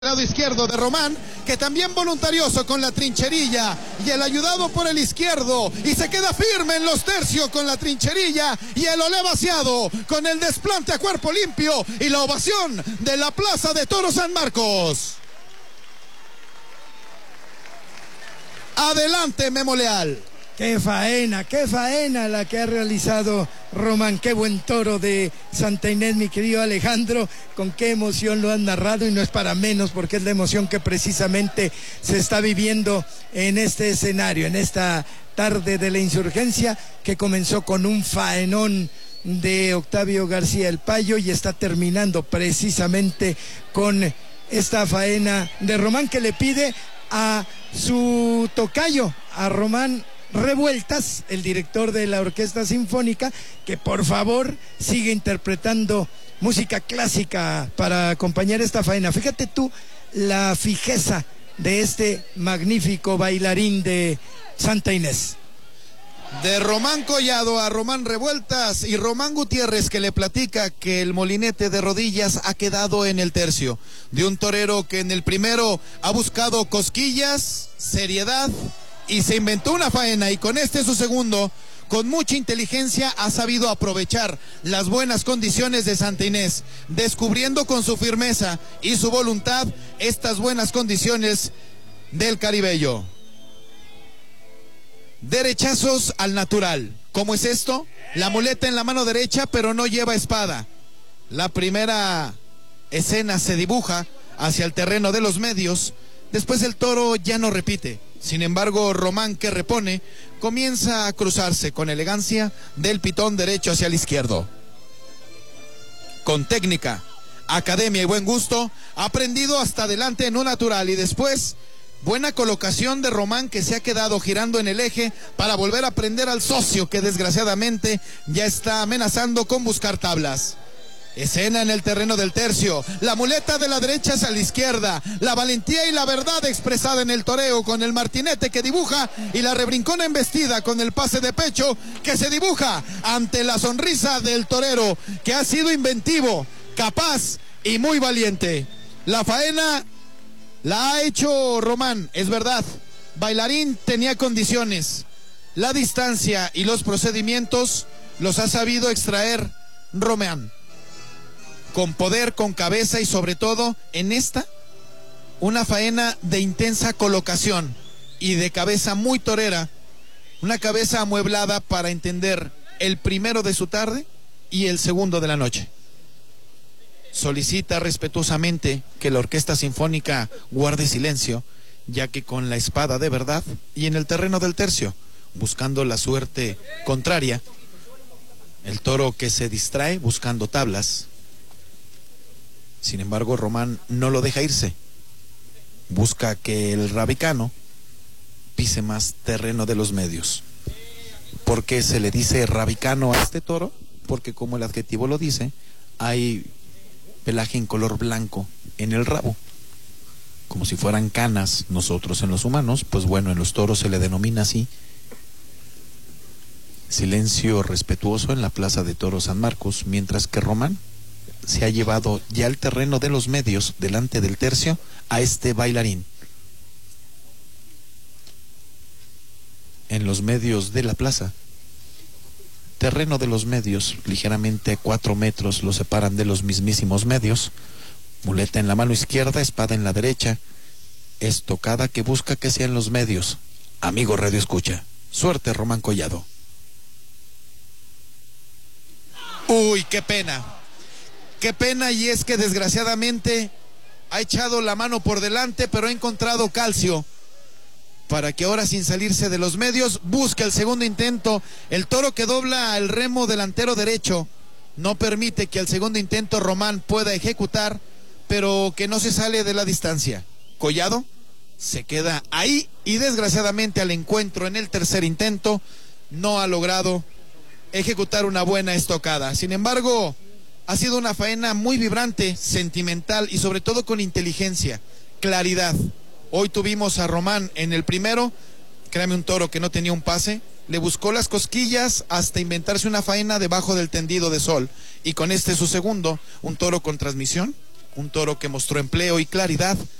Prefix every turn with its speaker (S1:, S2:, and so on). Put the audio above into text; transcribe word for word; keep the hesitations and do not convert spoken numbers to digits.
S1: lado izquierdo de Román, que también voluntarioso con la trincherilla y el ayudado por el izquierdo, y se queda firme en los tercios con la trincherilla y el olé vaciado con el desplante a cuerpo limpio y la ovación de la Plaza de Toros San Marcos. Adelante, Memo Leal.
S2: Qué faena, qué faena la que ha realizado Román, qué buen toro de Santa Inés, mi querido Alejandro, con qué emoción lo han narrado, y no es para menos porque es la emoción que precisamente se está viviendo en este escenario, en esta tarde de la insurgencia, que comenzó con un faenón de Octavio García el Payo y está terminando precisamente con esta faena de Román, que le pide a su tocayo, a Román Revueltas, el director de la Orquesta Sinfónica, que por favor sigue interpretando música clásica para acompañar esta faena. Fíjate tú la fijeza de este magnífico bailarín de Santa Inés.
S1: De Román Collado a Román Revueltas y Román Gutiérrez, que le platica que el molinete de rodillas ha quedado en el tercio. De un torero que en el primero ha buscado cosquillas, seriedad, y se inventó una faena, y con este su segundo, con mucha inteligencia, ha sabido aprovechar las buenas condiciones de Santa Inés, descubriendo con su firmeza y su voluntad estas buenas condiciones del Caribello. Derechazos al natural. ¿Cómo es esto? La muleta en la mano derecha, pero no lleva espada. La primera escena se dibuja hacia el terreno de los medios. Después el toro ya no repite. Sin embargo, Román, que repone, comienza a cruzarse con elegancia del pitón derecho hacia el izquierdo. Con técnica, academia y buen gusto, ha aprendido hasta adelante en un natural, y después buena colocación de Román, que se ha quedado girando en el eje para volver a prender al socio, que desgraciadamente ya está amenazando con buscar tablas. Escena en el terreno del tercio, la muleta de la derecha hacia la izquierda, la valentía y la verdad expresada en el toreo con el martinete que dibuja, y la rebrincona embestida con el pase de pecho que se dibuja ante la sonrisa del torero, que ha sido inventivo, capaz y muy valiente. La faena la ha hecho Román, es verdad. Bailarín tenía condiciones, la distancia y los procedimientos los ha sabido extraer Román. Con poder, con cabeza, y sobre todo en esta, una faena de intensa colocación y de cabeza muy torera, una cabeza amueblada para entender el primero de su tarde y el segundo de la noche. Solicita respetuosamente que la Orquesta Sinfónica guarde silencio, ya que con la espada de verdad y en el terreno del tercio, buscando la suerte contraria, el toro que se distrae buscando tablas. Sin embargo, Román no lo deja irse. Busca que el rabicano pise más terreno de los medios. ¿Por qué se le dice rabicano a este toro? Porque, como el adjetivo lo dice, hay pelaje en color blanco en el rabo, como si fueran canas. Nosotros en los humanos, pues bueno, en los toros se le denomina así. Silencio respetuoso en la Plaza de Toros San Marcos, mientras que Román se ha llevado ya el terreno de los medios delante del tercio a este bailarín. En los medios de la plaza, terreno de los medios, ligeramente cuatro metros lo separan de los mismísimos medios. Muleta en la mano izquierda, espada en la derecha, estocada que busca que sea en los medios. Amigo Radio Escucha, suerte, Román Collado. Uy, qué pena. Qué pena, y es que desgraciadamente ha echado la mano por delante, pero ha encontrado calcio para que ahora, sin salirse de los medios, busque el segundo intento. El toro que dobla el remo delantero derecho no permite que al segundo intento Román pueda ejecutar, pero que no se sale de la distancia. Collado se queda ahí, y desgraciadamente al encuentro en el tercer intento no ha logrado ejecutar una buena estocada. Sin embargo, ha sido una faena muy vibrante, sentimental y sobre todo con inteligencia, claridad. Hoy tuvimos a Román en el primero, créame, un toro que no tenía un pase, le buscó las cosquillas hasta inventarse una faena debajo del tendido de sol, y con este su segundo, un toro con transmisión, un toro que mostró empleo y claridad